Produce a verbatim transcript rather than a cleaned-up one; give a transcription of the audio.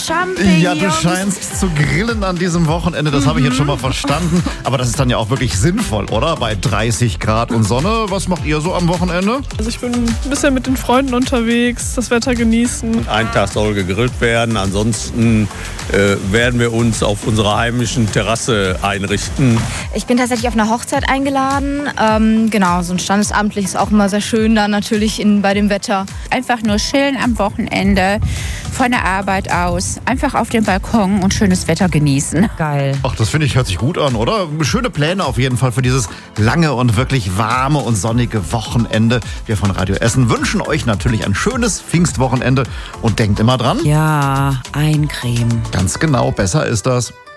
Champignons. Ja, du scheinst zu grillen an diesem Wochenende, das mhm. habe ich jetzt schon mal verstanden. Aber das ist dann ja auch wirklich sinnvoll, oder? Bei dreißig Grad und Sonne. Was macht ihr so am Wochenende? Also ich bin ein bisschen mit den Freunden unterwegs, das Wetter genießen. Ein Tag soll gegrillt werden, ansonsten äh, werden wir uns auf unserer heimischen Terrasse einrichten. Ich bin tatsächlich auf eine Hochzeit eingeladen. Ähm, genau, so ein standesamtlich ist auch immer sehr schön dann natürlich in, bei dem Wetter. Einfach nur chillen am Wochenende, von der Arbeit aus, einfach auf dem Balkon und schönes Wetter genießen. Geil. Ach, das finde ich, hört sich gut an, oder? Schöne Pläne auf jeden Fall für dieses lange und wirklich warme und sonnige Wochenende. Wir von Radio Essen wünschen euch natürlich ein schönes Pfingstwochenende und denkt immer dran. Ja, eincremen. Ganz genau, besser ist das.